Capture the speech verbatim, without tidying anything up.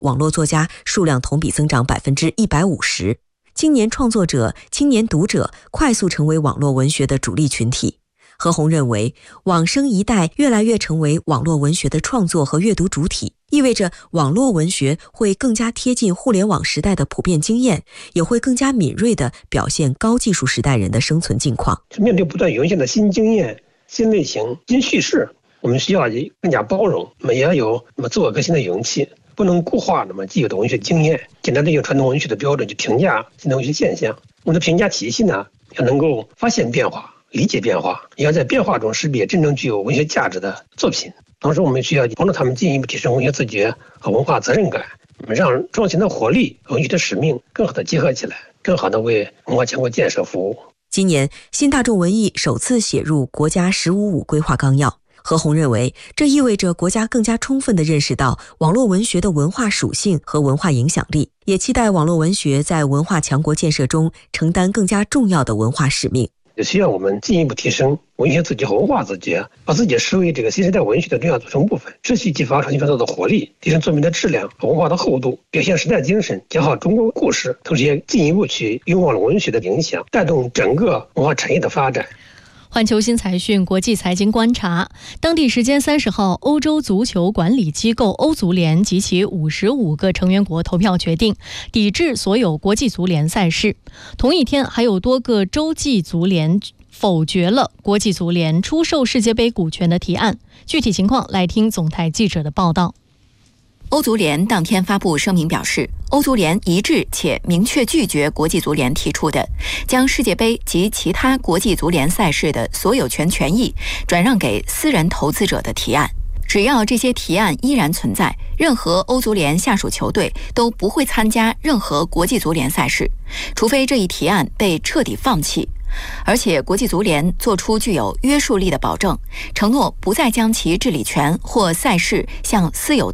网络作家数量同比增长百分之一百五十，青年创作者、青年读者快速成为网络文学的主力群体。何鸿认为，网生一代越来越成为网络文学的创作和阅读主体，意味着网络文学会更加贴近互联网时代的普遍经验，也会更加敏锐地表现高技术时代人的生存境况。 面对不断涌现的新经验、新类型、新叙事，我们需要更加包容，也要有那么自我革新的勇气，不能固化那么既有的文学经验，简单的用传统文学的标准去评价新的文学现象。我们的评价体系呢，要能够发现变化、理解变化，也要在变化中识别真正具有文学价值的作品。同时，我们需要帮助他们进一步提升文学自觉和文化责任感，让创新的活力和文学的使命更好的结合起来，更好的为文化强国建设服务。 今年，新大众文艺首次写入国家“十五五”规划纲要。何鸿认为，这意味着国家更加充分地认识到网络文学的文化属性和文化影响力，也期待网络文学在文化强国建设中承担更加重要的文化使命。 也需要我们进一步提升文学自觉和文化自觉，把自己视为这个新时代文学的重要组成部分，持续激发创新创作的活力，提升作品的质量和文化的厚度，表现时代精神，讲好中国故事，同时也进一步去用网络文学的影响，带动整个文化产业的发展。 环球新财讯国际财经观察，当地时间三十号，欧洲足球管理机构欧足联及其五十五个成员国投票决定抵制所有国际足联赛事。同一天，还有多个洲际足联否决了国际足联出售世界杯股权的提案。具体情况来听总台记者的报道。 欧足联当天发布声明表示，欧足联一致且明确拒绝国际足联提出的将世界杯及其他国际足联赛事的所有权权益转让给私人投资者的提案。只要这些提案依然存在，任何欧足联下属球队都不会参加任何国际足联赛事，除非这一提案被彻底放弃。而且国际足联作出具有约束力的保证，承诺不再将其治理权或赛事向私有